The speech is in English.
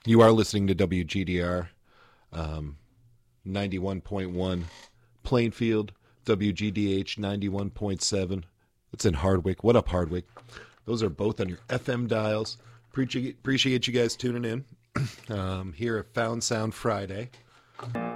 You are listening to WGDR 91.1 Plainfield, WGDH 91.7. It's in Hardwick. What up, Hardwick? Those are both on your FM dials. Appreciate you guys tuning in here at Found Sound Friday.